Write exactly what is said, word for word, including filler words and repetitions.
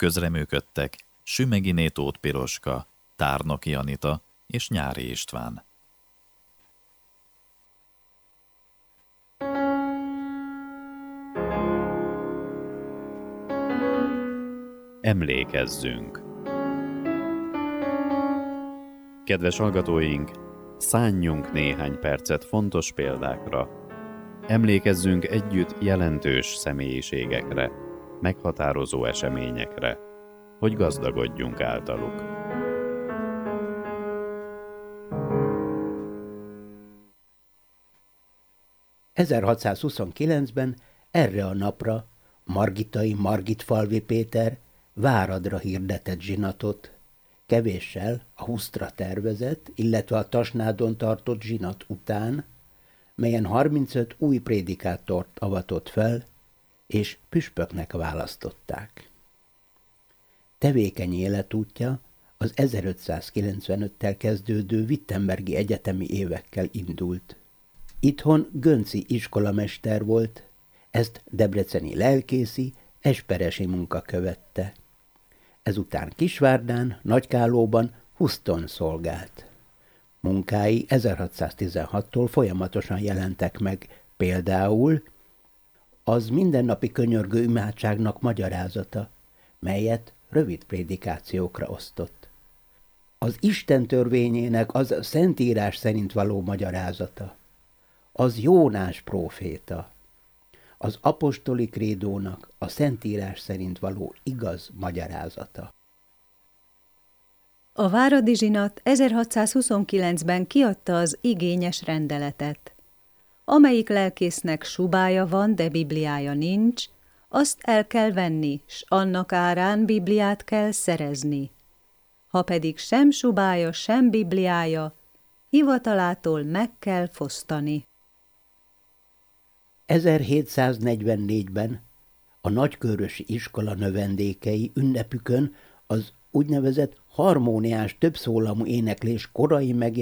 közreműködtek Sümeghiné Tóth Piroska, Tárnoki Anita és Nyári István. Emlékezzünk! Kedves hallgatóink, szánjunk néhány percet fontos példákra. Emlékezzünk együtt jelentős személyiségekre, meghatározó eseményekre, hogy gazdagodjunk általuk. ezerhatszázhuszonkilencben erre a napra Margitai Margitfalvi Péter Váradra hirdetett zsinatot, kevéssel a Husztra tervezett, illetve a Tasnádon tartott zsinat után, melyen harmincöt új prédikátort avatott fel, és püspöknek választották. Tevékeny életútja az ezerötszázkilencvenöttel kezdődő wittenbergi egyetemi évekkel indult. Itthon gönci iskolamester volt, ezt debreceni lelkészi, esperesi munka követte. Ezután Kisvárdán, Nagykálóban, Huszton szolgált. Munkái ezerhatszáztizenhattól folyamatosan jelentek meg, például az mindennapi könyörgő imádságnak magyarázata, melyet rövid prédikációkra osztott. Az Isten törvényének az Szentírás szerint való magyarázata, az Jónás próféta, az apostoli krédónak a Szentírás szerint való igaz magyarázata. A váradi zsinat ezerhatszázhuszonkilencben kiadta az igényes rendeletet. Amelyik lelkésznek subája van, de bibliája nincs, azt el kell venni, s annak árán bibliát kell szerezni. Ha pedig sem subája, sem bibliája, hivatalától meg kell fosztani. ezerhétszáznegyvennégyben a nagykőrösi iskola növendékei ünnepükön az úgynevezett harmóniás többszólamú éneklés korai